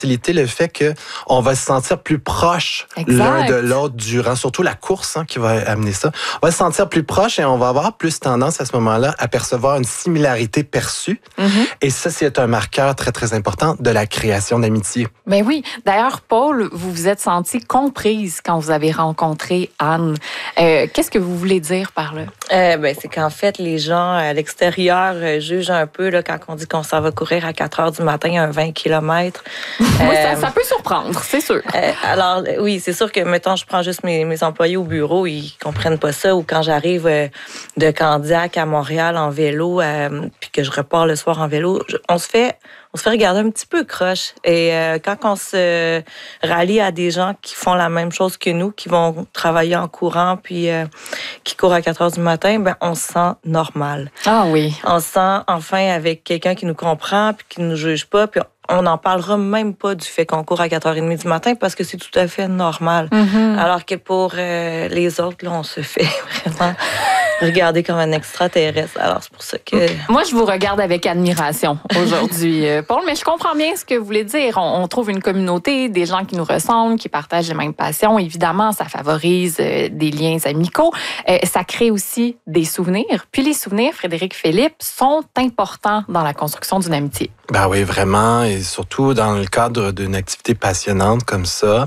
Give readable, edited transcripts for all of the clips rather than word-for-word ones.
faciliter le fait qu'on va se sentir plus proche l'un de l'autre durant, surtout la course qui va amener ça. On va se sentir plus proche et on va avoir plus tendance à ce moment-là à percevoir une similarité perçue. Et ça, c'est un marqueur très, très important de la création d'amitié. Ben oui. D'ailleurs, Paul, vous vous êtes sentie comprise quand vous avez rencontré Anne. Qu'est-ce que vous voulez dire par là? C'est qu'en fait, les gens à l'extérieur jugent un peu là, quand on dit qu'on s'en va courir à 4 heures du matin un 20 km. Ça peut surprendre, c'est sûr. Alors, oui, c'est sûr que, mettons, je prends juste mes employés au bureau, ils comprennent pas ça. Ou quand j'arrive de Candiac à Montréal en vélo, puis que je repars le soir en vélo, on se fait regarder un petit peu croche. Et quand on se rallie à des gens qui font la même chose que nous, qui vont travailler en courant, puis qui courent à 4 heures du matin, ben on se sent normal. Ah oui. On se sent enfin avec quelqu'un qui nous comprend, puis qui nous juge pas, puis on n'en parlera même pas du fait qu'on court à 4h30 du matin parce que c'est tout à fait normal. Alors que pour les autres, là, on se fait vraiment regarder comme un extraterrestre. Alors, c'est pour ça que... Moi, je vous regarde avec admiration aujourd'hui, Paul, mais je comprends bien ce que vous voulez dire. On trouve une communauté, des gens qui nous ressemblent, qui partagent les mêmes passions. Évidemment, ça favorise des liens amicaux. Ça crée aussi des souvenirs. Puis les souvenirs, Frédéric Philippe, sont importants dans la construction d'une amitié. Ben oui, vraiment, et surtout dans le cadre d'une activité passionnante comme ça,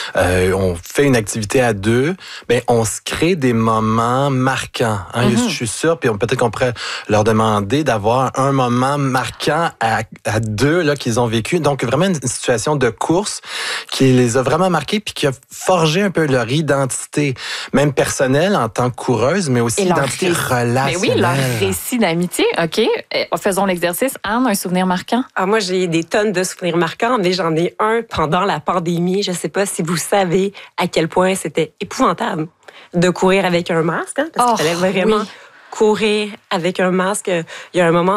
on fait une activité à deux, ben on se crée des moments marquants. Je suis sûr, puis peut-être qu'on pourrait leur demander d'avoir un moment marquant à deux là qu'ils ont vécu. Donc vraiment une situation de course qui les a vraiment marqués puis qui a forgé un peu leur identité, même personnelle en tant que coureuse, mais aussi identité relationnelle. Mais oui, leur récit d'amitié. OK, faisons l'exercice. Anne, un souvenir marquant? Moi, j'ai des tonnes de souvenirs marquants, mais j'en ai un pendant la pandémie. Je ne sais pas si vous savez à quel point c'était épouvantable de courir avec un masque, parce qu'il fallait vraiment courir avec un masque. Il y a un moment,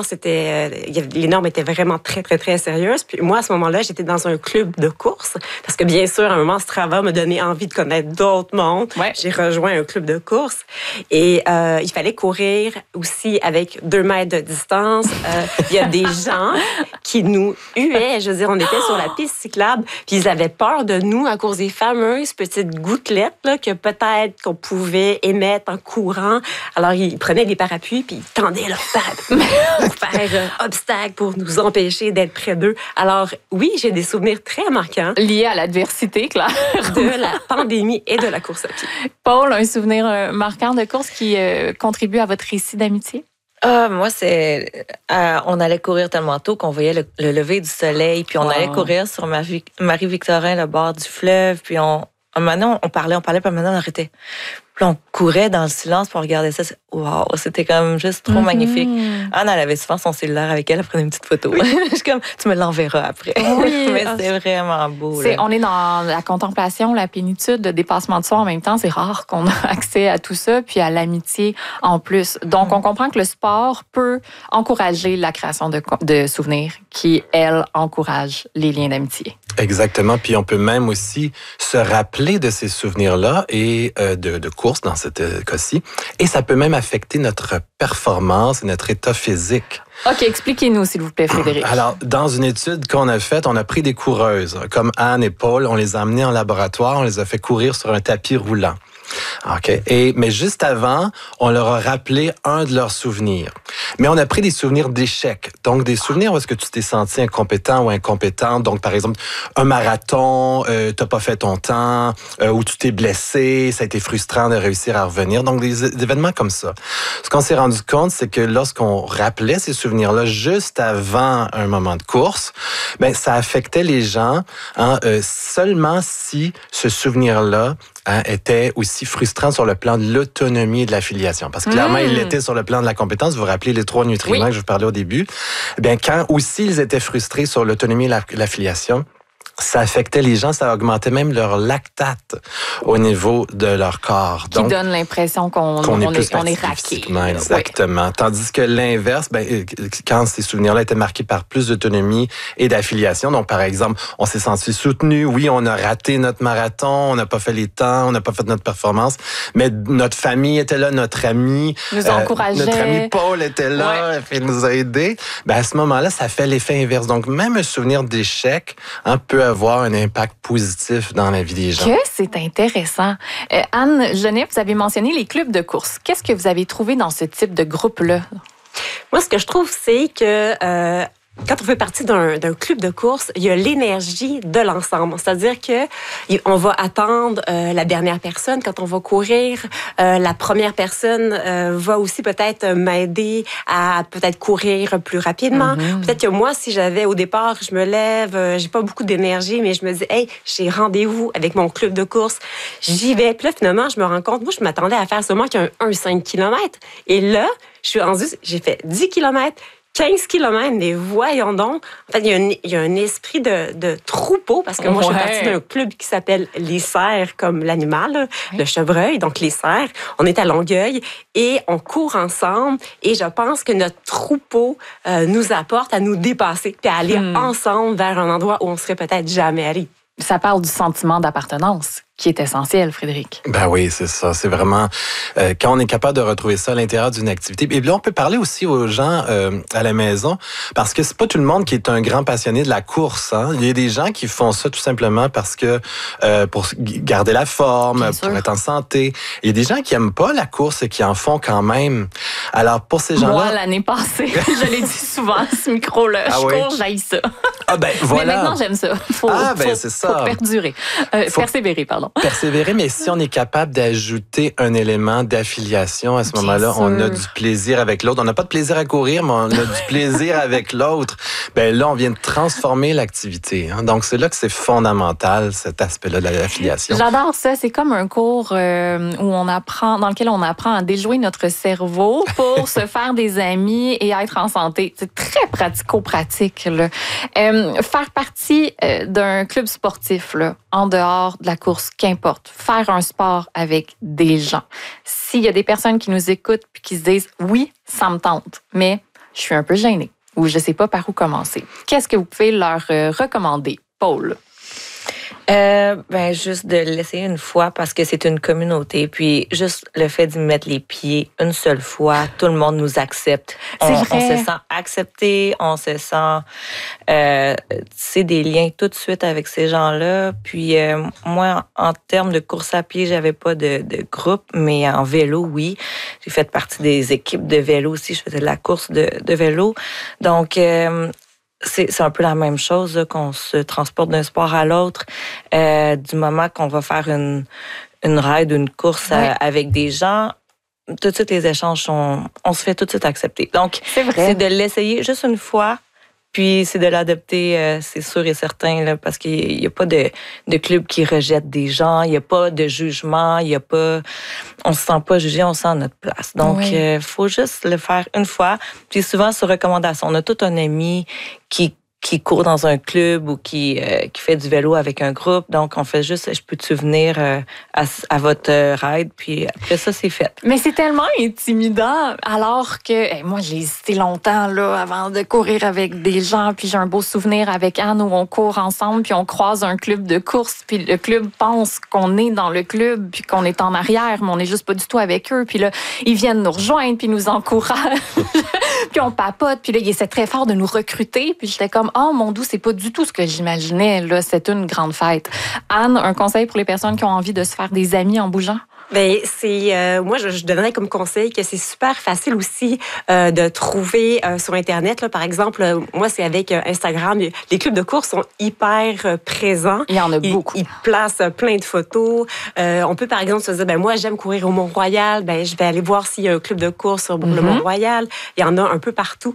les normes étaient vraiment très, très, très sérieuses. Puis moi, à ce moment-là, j'étais dans un club de course, parce que bien sûr, à un moment, Strava m'a donné envie de connaître d'autres mondes. Ouais. J'ai rejoint un club de course et il fallait courir aussi avec 2 mètres de distance. Il y a des gens qui nous huaient. Je veux dire, on était sur la piste cyclable, puis ils avaient peur de nous à cause des fameuses petites gouttelettes là, que peut-être qu'on pouvait émettre en courant. Alors, ils prenaient des parapluies, puis ils tendaient leurs pattes pour faire obstacle, pour nous empêcher d'être près d'eux. Alors, oui, j'ai des souvenirs très marquants. Liés à l'adversité, clair. De la pandémie et de la course à pied. Paul, un souvenir marquant de course qui contribue à votre récit d'amitié? Moi, on allait courir tellement tôt qu'on voyait le lever du soleil, puis on allait courir sur Marie-Victorin, le bord du fleuve, puis maintenant, on parlait, puis maintenant, on arrêtait. Puis on courait dans le silence pour regarder ça. Wow, c'était comme juste trop magnifique. Anne, elle avait souvent son cellulaire avec elle, elle prenait une petite photo. Oui. Je suis comme, tu me l'enverras après. Oui. Mais c'est vraiment beau. On est dans la contemplation, la plénitude, le dépassement de soi en même temps. C'est rare qu'on a accès à tout ça, puis à l'amitié en plus. Donc, on comprend que le sport peut encourager la création de souvenirs qui, elles, encouragent les liens d'amitié. Exactement. Puis on peut même aussi se rappeler de ces souvenirs-là et de course dans ce cas-ci. Et ça peut même affecter notre performance et notre état physique. OK, expliquez-nous, s'il vous plaît, Frédéric. Alors, dans une étude qu'on a faite, on a pris des coureuses, comme Anne et Paul, on les a amenées en laboratoire, on les a fait courir sur un tapis roulant. OK. Mais juste avant, on leur a rappelé un de leurs souvenirs. Mais on a pris des souvenirs d'échecs. Donc, des souvenirs où est-ce que tu t'es senti incompétent ou incompétente. Donc, par exemple, un marathon, t'as pas fait ton temps, ou tu t'es blessé, ça a été frustrant de réussir à revenir. Donc, des événements comme ça. Ce qu'on s'est rendu compte, c'est que lorsqu'on rappelait ces souvenirs-là juste avant un moment de course, ben ça affectait les gens seulement si ce souvenir-là était aussi frustrant sur le plan de l'autonomie et de l'affiliation. Parce que clairement, il l'était sur le plan de la compétence. Vous vous rappelez les 3 nutriments que je vous parlais au début. Eh bien, quand aussi ils étaient frustrés sur l'autonomie et l'affiliation, ça affectait les gens, ça augmentait même leur lactate au niveau de leur corps. Qui donne l'impression qu'on est raqué. Exactement. Oui. Tandis que l'inverse, quand ces souvenirs-là étaient marqués par plus d'autonomie et d'affiliation, donc par exemple, on s'est senti soutenu, oui, on a raté notre marathon, on n'a pas fait les temps, on n'a pas fait notre performance, mais notre famille était là, notre ami nous encourageait. Notre ami Paul était là, il nous a aidés. À ce moment-là, ça fait l'effet inverse. Donc, même un souvenir d'échec peut avoir un impact positif dans la vie des gens. Que c'est intéressant. Anne Genet, vous avez mentionné les clubs de course. Qu'est-ce que vous avez trouvé dans ce type de groupe-là? Moi, ce que je trouve, c'est que quand on fait partie d'un club de course, il y a l'énergie de l'ensemble. C'est-à-dire que on va attendre la dernière personne quand on va courir. La première personne va aussi peut-être m'aider à peut-être courir plus rapidement. Peut-être que moi, si j'avais au départ, je me lève, j'ai pas beaucoup d'énergie, mais je me dis, hey, j'ai rendez-vous avec mon club de course. J'y vais. Puis là, finalement, je me rends compte, moi, je m'attendais à faire seulement qu'un 5 km. Et là, je suis rendue, j'ai fait 10 km. 15 km, mais voyons donc. En fait, il y a un esprit de troupeau, parce que moi, je fais partie d'un club qui s'appelle les cerfs, comme l'animal, le chevreuil, donc les cerfs. On est à Longueuil et on court ensemble. Et je pense que notre troupeau nous apporte à nous dépasser puis à aller ensemble vers un endroit où on serait peut-être jamais allé. Ça parle du sentiment d'appartenance qui est essentiel, Frédéric. Ben oui, c'est ça. C'est vraiment quand on est capable de retrouver ça à l'intérieur d'une activité. Et là, on peut parler aussi aux gens à la maison, parce que c'est pas tout le monde qui est un grand passionné de la course. Hein? Il y a des gens qui font ça tout simplement parce que pour garder la forme, pour être en santé. Il y a des gens qui aiment pas la course et qui en font quand même. Alors pour ces gens-là, moi l'année passée, je l'ai dit souvent à ce micro-là, cours, j'haïs ça. Ah ben voilà. Mais maintenant j'aime ça. Faut c'est ça. Faut perdurer, persévérer, pardon. Persévérer, mais si on est capable d'ajouter un élément d'affiliation, à ce moment-là, on a du plaisir avec l'autre. On n'a pas de plaisir à courir, mais on a du plaisir avec l'autre. Ben là, on vient de transformer l'activité. Hein? Donc, c'est là que c'est fondamental, cet aspect-là de l'affiliation. J'adore ça. C'est comme un cours où on apprend, dans lequel on apprend à déjouer notre cerveau pour se faire des amis et être en santé. C'est très pratico-pratique, là. Faire partie d'un club sportif, là, en dehors de la course, qu'importe, faire un sport avec des gens. S'il y a des personnes qui nous écoutent et qui se disent « Oui, ça me tente, mais je suis un peu gênée » ou « Je ne sais pas par où commencer », qu'est-ce que vous pouvez leur recommander? Paul? Juste de l'essayer une fois parce que c'est une communauté. Puis juste le fait d'y mettre les pieds une seule fois, tout le monde nous accepte. On se sent accepté, on se sent c'est des liens tout de suite avec ces gens-là. Puis moi, en termes de course à pied, j'avais pas de groupe, mais en vélo, oui. J'ai fait partie des équipes de vélo aussi. Je faisais de la course de vélo. Donc c'est un peu la même chose, là, qu'on se transporte d'un sport à l'autre. Du moment qu'on va faire une ride, une course avec des gens, tout de suite, les échanges on se fait tout de suite accepter. Donc, c'est de l'essayer juste une fois, puis c'est de l'adopter, c'est sûr et certain, là, parce qu'il n'y a pas de club qui rejette des gens, il n'y a pas de jugement, il y a pas, on se sent pas jugé, on se sent à notre place. Donc, faut juste le faire une fois, puis souvent sur recommandation. On a tout un ami qui court dans un club ou qui fait du vélo avec un groupe. Donc, on fait juste, je peux-tu venir à votre ride? Puis après ça, c'est fait. Mais c'est tellement intimidant, alors que moi, j'ai hésité longtemps là, avant de courir avec des gens. Puis j'ai un beau souvenir avec Anne où on court ensemble, puis on croise un club de course. Puis le club pense qu'on est dans le club, puis qu'on est en arrière, mais on n'est juste pas du tout avec eux. Puis là, ils viennent nous rejoindre, puis nous encouragent. Puis on papote, puis là, il essaie très fort de nous recruter. Puis j'étais comme, oh mon Dieu, c'est pas du tout ce que j'imaginais. Là, c'est une grande fête. Anne, un conseil pour les personnes qui ont envie de se faire des amis en bougeant? Ben c'est moi je donnerais comme conseil que c'est super facile aussi de trouver sur internet là, par exemple moi c'est avec Instagram, les clubs de course sont hyper présents. Il y en a beaucoup. Ils placent plein de photos. On peut par exemple se dire ben moi j'aime courir au Mont-Royal, ben je vais aller voir s'il y a un club de course sur le Mont-Royal. Il y en a un peu partout.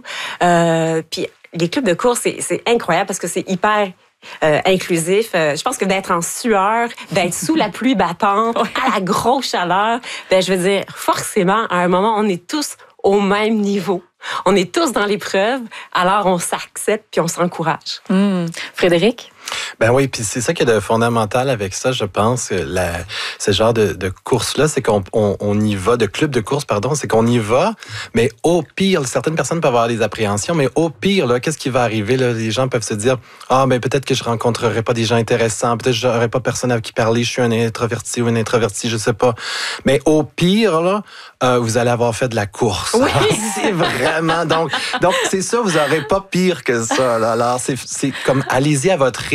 Puis les clubs de course c'est incroyable parce que c'est hyper inclusif. Je pense que d'être en sueur, d'être sous la pluie battante, à la grosse chaleur, ben je veux dire, forcément, à un moment, on est tous au même niveau. On est tous dans l'épreuve, alors on s'accepte puis on s'encourage. Frédéric? Ben oui, puis c'est ça qui est de fondamental avec ça, je pense, ce genre de course-là, c'est qu'on y va, de club de course, pardon, c'est qu'on y va, mais au pire, certaines personnes peuvent avoir des appréhensions, mais au pire, là, qu'est-ce qui va arriver? Là? Les gens peuvent se dire, ben peut-être que je rencontrerai pas des gens intéressants, peut-être que j'aurai pas personne avec qui parler, je suis un introverti ou une introvertie, je sais pas. Mais au pire, là, vous allez avoir fait de la course. Oui. C'est vraiment, donc c'est ça, vous aurez pas pire que ça. Là. Alors, c'est comme, allez-y à votre rythme.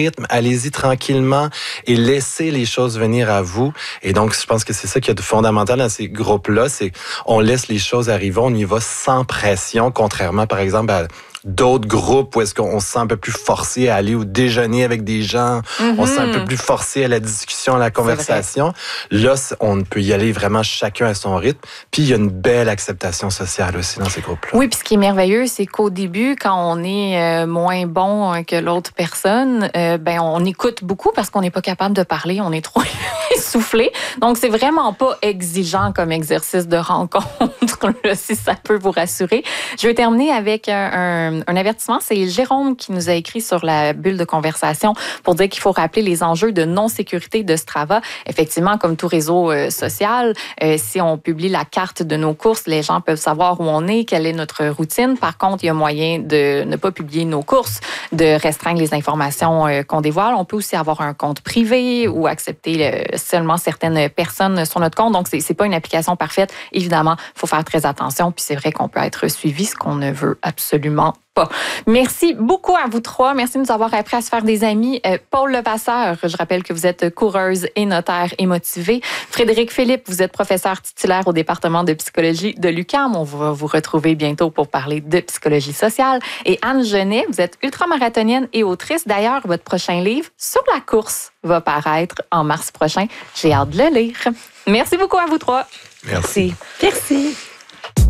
rythme, allez-y tranquillement et laissez les choses venir à vous. Et donc, je pense que c'est ça qui est de fondamental dans ces groupes-là, c'est on laisse les choses arriver, on y va sans pression, contrairement, par exemple, à d'autres groupes où est-ce qu'on se sent un peu plus forcé à aller au déjeuner avec des gens, on se sent un peu plus forcé à la discussion, à la conversation. Là, on peut y aller vraiment chacun à son rythme. Puis, il y a une belle acceptation sociale aussi dans ces groupes-là. Oui, puis ce qui est merveilleux, c'est qu'au début, quand on est moins bon que l'autre personne, on écoute beaucoup parce qu'on n'est pas capable de parler, on est trop essoufflé. Donc, c'est vraiment pas exigeant comme exercice de rencontre, là, si ça peut vous rassurer. Je vais terminer avec un avertissement. C'est Jérôme qui nous a écrit sur la bulle de conversation pour dire qu'il faut rappeler les enjeux de non-sécurité de Strava. Effectivement, comme tout réseau social, si on publie la carte de nos courses, les gens peuvent savoir où on est, quelle est notre routine. Par contre, il y a moyen de ne pas publier nos courses, de restreindre les informations qu'on dévoile. On peut aussi avoir un compte privé ou accepter seulement certaines personnes sur notre compte. Donc, c'est pas une application parfaite. Évidemment, il faut faire très attention. Puis c'est vrai qu'on peut être suivi, ce qu'on ne veut absolument pas. Merci beaucoup à vous trois. Merci de nous avoir appris à se faire des amis. Paul Levasseur, je rappelle que vous êtes coureuse et notaire et motivée. Frédéric Philippe, vous êtes professeur titulaire au département de psychologie de l'UQAM. On va vous retrouver bientôt pour parler de psychologie sociale. Et Anne Genet, vous êtes ultramarathonienne et autrice. D'ailleurs, votre prochain livre sur la course va paraître en mars prochain. J'ai hâte de le lire. Merci beaucoup à vous trois. Merci. Merci.